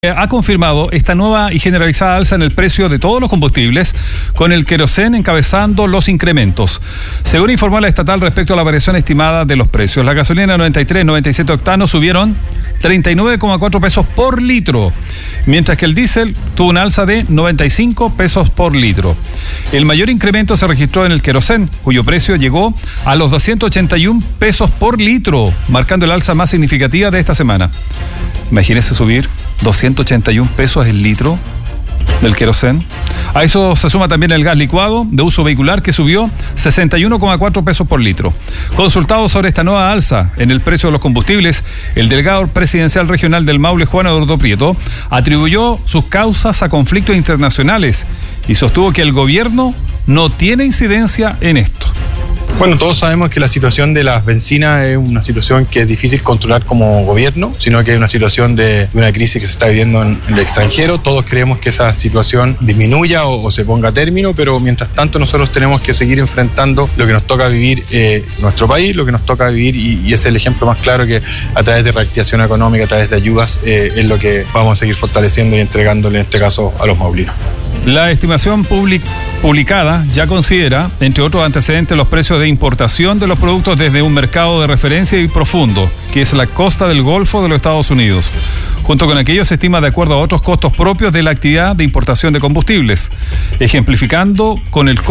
Ha confirmado esta nueva y generalizada alza en el precio de todos los combustibles, con el querosén encabezando los incrementos. Según informó la estatal respecto a la variación estimada de los precios, la gasolina 93 y 97 octanos subieron 39,4 pesos por litro, mientras que el diésel tuvo una alza de 95 pesos por litro. El mayor incremento se registró en el querosén, cuyo precio llegó a los 281 pesos por litro, marcando el alza más significativa de esta semana. Imagínese subir 281 pesos el litro del querosén. A eso se suma también el gas licuado de uso vehicular, que subió 61,4 pesos por litro. Consultado sobre esta nueva alza en el precio de los combustibles, el delegado presidencial regional del Maule, Juan Eduardo Prieto, atribuyó sus causas a conflictos internacionales y sostuvo que el gobierno no tiene incidencia en esto. Bueno, todos sabemos que la situación de las bencinas es una situación que es difícil controlar como gobierno, sino que es una situación de una crisis que se está viviendo en el extranjero. Todos queremos que esa situación disminuya o se ponga a término, pero mientras tanto nosotros tenemos que seguir enfrentando lo que nos toca vivir en nuestro país, lo que nos toca vivir, y ese es el ejemplo más claro, que a través de reactivación económica, a través de ayudas, es lo que vamos a seguir fortaleciendo y entregándole en este caso a los maulinos. La estimación publicada ya considera, entre otros antecedentes, los precios de importación de los productos desde un mercado de referencia y profundo, que es la costa del Golfo de los Estados Unidos. Junto con aquello se estima de acuerdo a otros costos propios de la actividad de importación de combustibles, ejemplificando con el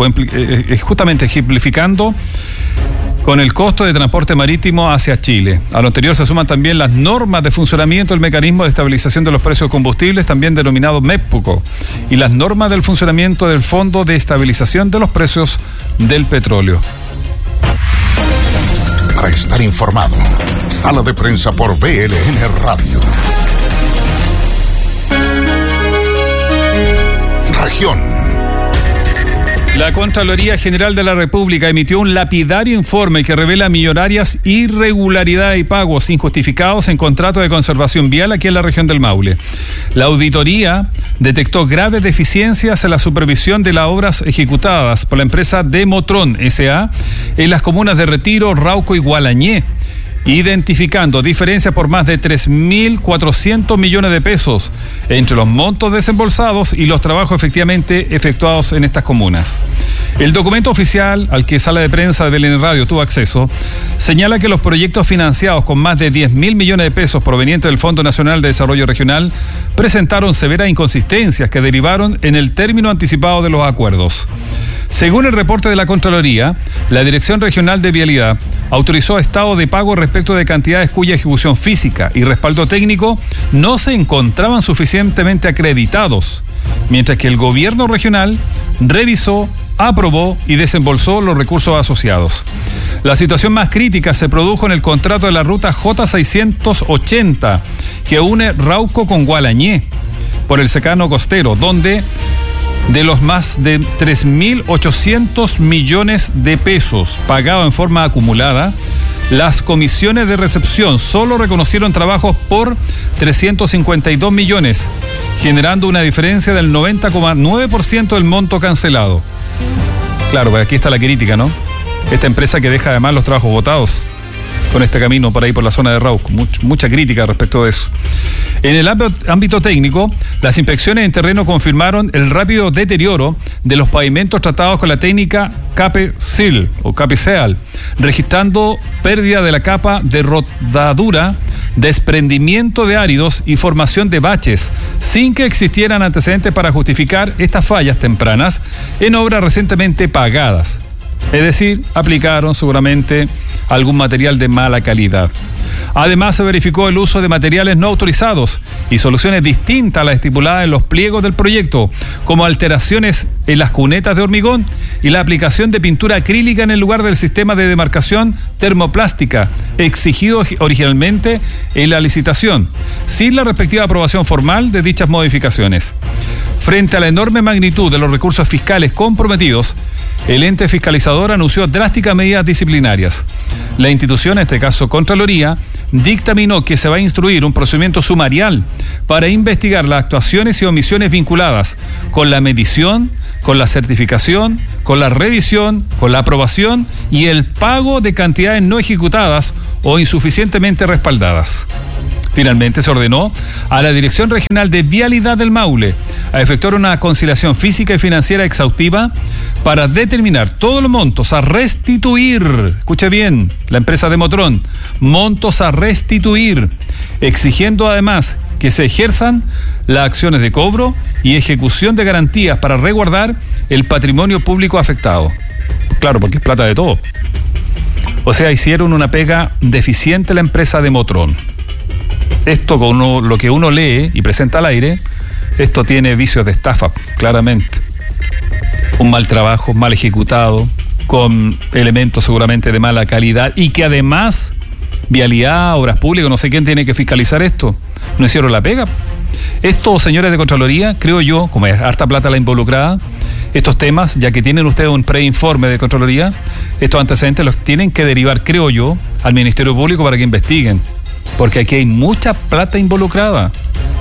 costo de transporte marítimo hacia Chile. A lo anterior se suman también las normas de funcionamiento del mecanismo de estabilización de los precios de combustibles, también denominado MEPCO, y las normas del funcionamiento del Fondo de Estabilización de los Precios del Petróleo. Para estar informado, Sala de Prensa por BLN Radio. Región. La Contraloría General de la República emitió un lapidario informe que revela millonarias irregularidades y pagos injustificados en contratos de conservación vial aquí en la región del Maule. La auditoría detectó graves deficiencias en la supervisión de las obras ejecutadas por la empresa Demotron S.A. en las comunas de Retiro, Rauco y Gualañé, identificando diferencias por más de 3.400 millones de pesos entre los montos desembolsados y los trabajos efectivamente efectuados en estas comunas. El documento oficial al que Sala de Prensa de BLN Radio tuvo acceso señala que los proyectos financiados con más de 10.000 millones de pesos provenientes del Fondo Nacional de Desarrollo Regional presentaron severas inconsistencias que derivaron en el término anticipado de los acuerdos. Según el reporte de la Contraloría, la Dirección Regional de Vialidad autorizó estado de pago respecto de cantidades cuya ejecución física y respaldo técnico no se encontraban suficientemente acreditados, mientras que el gobierno regional revisó, aprobó y desembolsó los recursos asociados. La situación más crítica se produjo en el contrato de la ruta J680, que une Rauco con Gualañé por el secano costero, donde de los más de 3.800 millones de pesos pagados en forma acumulada, las comisiones de recepción solo reconocieron trabajos por 352 millones, generando una diferencia del 90,9% del monto cancelado. Claro, pues aquí está la crítica, ¿no? Esta empresa que deja además los trabajos botados con este camino por ahí por la zona de Rauco. Mucha crítica respecto de eso. En el ámbito técnico, las inspecciones en terreno confirmaron el rápido deterioro de los pavimentos tratados con la técnica CAPE-SEAL o CAPE-SEAL, registrando pérdida de la capa de rodadura, desprendimiento de áridos y formación de baches, sin que existieran antecedentes para justificar estas fallas tempranas en obras recientemente pagadas. Es decir, aplicaron seguramente algún material de mala calidad. Además, se verificó el uso de materiales no autorizados y soluciones distintas a las estipuladas en los pliegos del proyecto, como alteraciones en las cunetas de hormigón y la aplicación de pintura acrílica en el lugar del sistema de demarcación termoplástica exigido originalmente en la licitación, sin la respectiva aprobación formal de dichas modificaciones. Frente a la enorme magnitud de los recursos fiscales comprometidos, el ente fiscalizador anunció drásticas medidas disciplinarias. La institución, en este caso Contraloría, dictaminó que se va a instruir un procedimiento sumarial para investigar las actuaciones y omisiones vinculadas con la medición, con la certificación, con la revisión, con la aprobación y el pago de cantidades no ejecutadas o insuficientemente respaldadas. Finalmente se ordenó a la Dirección Regional de Vialidad del Maule a efectuar una conciliación física y financiera exhaustiva para determinar todos los montos a restituir. Escuche bien, la empresa Demotron, montos a restituir, exigiendo además que se ejerzan las acciones de cobro y ejecución de garantías para resguardar el patrimonio público afectado. Claro, porque es plata de todo. O sea, hicieron una pega deficiente la empresa Demotron. Esto con lo que uno lee y presenta al aire, esto tiene vicios de estafa, claramente. Un mal trabajo, mal ejecutado, con elementos seguramente de mala calidad y que además, Vialidad, Obras Públicas, no sé quién tiene que fiscalizar esto. No hicieron la pega. Estos señores de Contraloría, creo yo, como es harta plata la involucrada, estos temas, ya que tienen ustedes un preinforme de Contraloría, estos antecedentes los tienen que derivar, creo yo, al Ministerio Público para que investiguen. Porque aquí hay mucha plata involucrada.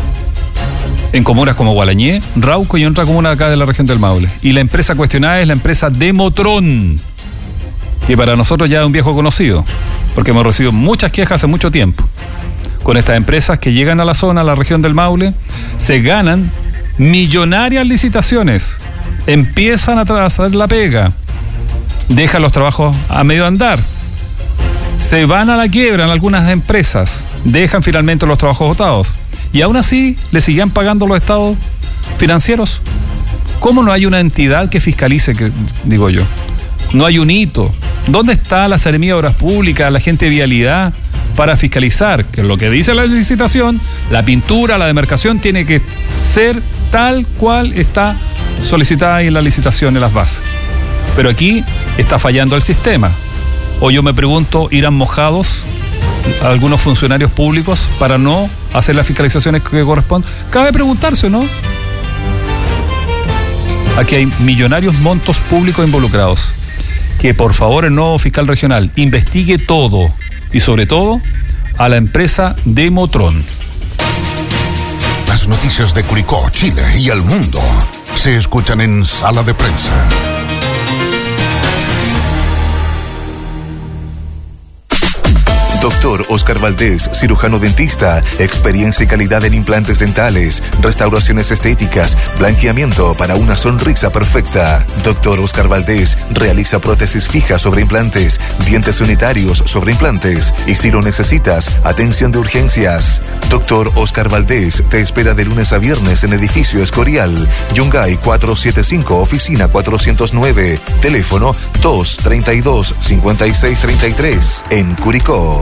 En comunas como Gualañé, Rauco y otra comuna acá de la región del Maule. Y la empresa cuestionada es la empresa Demotron, que para nosotros ya es un viejo conocido, porque hemos recibido muchas quejas hace mucho tiempo. Con estas empresas que llegan a la zona, a la región del Maule, se ganan millonarias licitaciones, empiezan a hacer la pega, dejan los trabajos a medio andar, se van a la quiebra en algunas empresas, dejan finalmente los trabajos botados y aún así le siguen pagando los estados financieros. ¿Cómo no hay una entidad que fiscalice, digo yo? No hay un hito. ¿Dónde está la Seremía de Obras Públicas, la gente de Vialidad para fiscalizar? Que lo que dice la licitación, la pintura, la demarcación tiene que ser tal cual está solicitada ahí en la licitación, en las bases. Pero aquí está fallando el sistema. O yo me pregunto, ¿irán mojados algunos funcionarios públicos para no hacer las fiscalizaciones que corresponden? Cabe preguntarse, ¿no? Aquí hay millonarios montos públicos involucrados. Que por favor el nuevo fiscal regional investigue todo y sobre todo a la empresa Demotron. Las noticias de Curicó, Chile y el mundo se escuchan en Sala de Prensa. Doctor Oscar Valdés, cirujano dentista, experiencia y calidad en implantes dentales, restauraciones estéticas, blanqueamiento para una sonrisa perfecta. Doctor Oscar Valdés realiza prótesis fijas sobre implantes, dientes unitarios sobre implantes y si lo necesitas, atención de urgencias. Doctor Oscar Valdés te espera de lunes a viernes en Edificio Escorial, Yungay 475, oficina 409, teléfono 232-5633, en Curicó.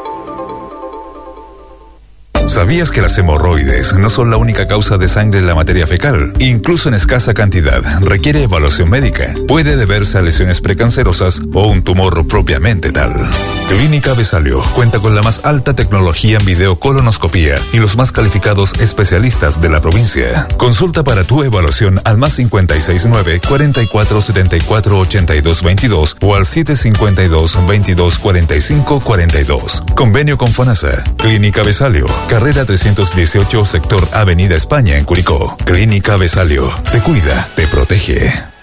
¿Sabías que las hemorroides no son la única causa de sangre en la materia fecal? Incluso en escasa cantidad, requiere evaluación médica. Puede deberse a lesiones precancerosas o un tumor propiamente tal. Clínica Besalio cuenta con la más alta tecnología en videocolonoscopía y los más calificados especialistas de la provincia. Consulta para tu evaluación al +569 4474 8222 o al 752 2245 42. Convenio con FONASA. Clínica Besalio, carrera 318, sector Avenida España en Curicó. Clínica Besalio. Te cuida, te protege.